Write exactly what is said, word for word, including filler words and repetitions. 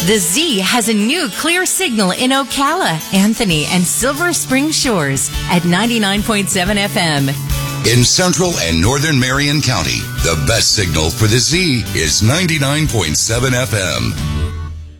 The Z has a new clear signal in Ocala, Anthony, and Silver Spring Shores at ninety-nine point seven F M. In Central and Northern Marion County, the best signal for the Z is ninety-nine point seven F M.